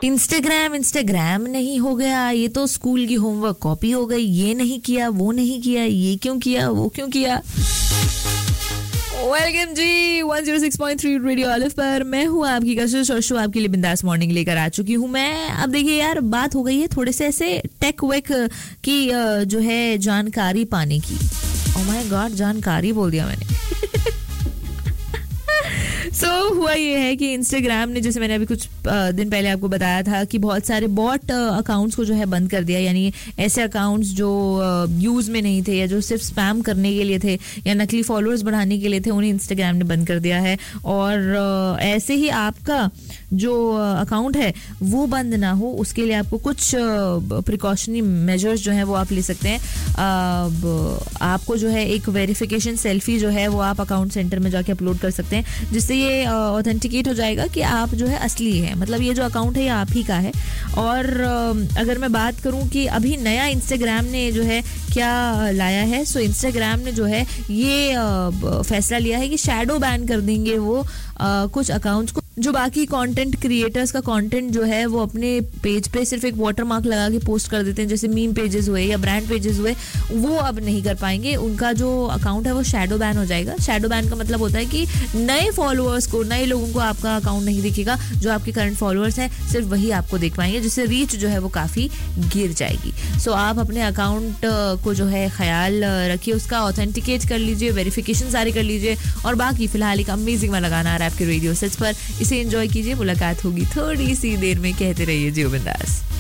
Instagram नहीं हो गया, ये तो स्कूल की होमवर्क कॉपी हो गई, ये नहीं किया, वो नहीं किया, ये क्यों किया, वो क्यों किया। वेलकम जी 106.3 रेडियो ऑलिव पर मैं हूँ आपकी कशिश और शो आपके लिए बिंदास मॉर्निंग लेकर आ चुकी हूँ मैं। अब देखिए यार, बात हो गई है थोड़े से ऐसे टेक वेक की जो है जानकारी पाने की। ओह माय गॉड, जानकारी बोल दिया मैंने। हुआ ये है कि इंस्टाग्राम ने, जैसे मैंने अभी कुछ दिन पहले आपको बताया था कि बहुत सारे बॉट अकाउंट्स को जो है बंद कर दिया, यानी ऐसे अकाउंट्स जो यूज में नहीं थे या जो सिर्फ स्पैम करने के लिए थे या नकली फॉलोअर्स बढ़ाने के लिए थे, उन्हें इंस्टाग्राम ने बंद कर दिया है। और ऐसे ही आपका जो अकाउंट है वो बंद ना हो, उसके लिए आपको कुछ प्रिकॉशनरी मेजर्स जो है वो आप ले सकते हैं। आपको जो है एक वेरिफिकेशन सेल्फी जो है वो आप अकाउंट सेंटर में जाके अपलोड कर सकते हैं, जिससे ये ऑथेंटिकेट हो जाएगा कि आप जो है असली है, मतलब ये जो अकाउंट है ये आप ही का है। और अगर मैं बात करूं कि अभी नया इंस्टाग्राम ने जो है क्या लाया है, सो इंस्टाग्राम ने जो है ये फैसला लिया है कि शैडो बैन कर देंगे वो कुछ अकाउंट्स को जो बाकी कंटेंट क्रिएटर्स का कंटेंट जो है वो अपने पेज पे सिर्फ एक वाटरमार्क लगा के पोस्ट कर देते हैं, जैसे मीम पेजेस हुए या ब्रांड पेजेस हुए, वो अब नहीं कर पाएंगे। उनका जो अकाउंट है वो शैडो बैन हो जाएगा। शैडो बैन का मतलब होता है कि नए फॉलोअर्स को, नए लोगों को आपका अकाउंट नहीं दिखेगा, जो आपके करंट फॉलोअर्स हैं सिर्फ वही आपको देख पाएंगे, जिससे रीच जो है वो काफी गिर जाएगी। सो आप अपने अकाउंट को जो है ख्याल रखिए, उसका ऑथेंटिकेट कर लीजिए, वेरिफिकेशन सारी कर लीजिए, और बाकी फिलहाल एक अमेजिंग वाला गाना आ रहा है आपके रेडियो सेट्स पर, इसे एंजॉय कीजिए। मुलाकात होगी थोड़ी सी देर में, कहते रहिए जियो बिंदास।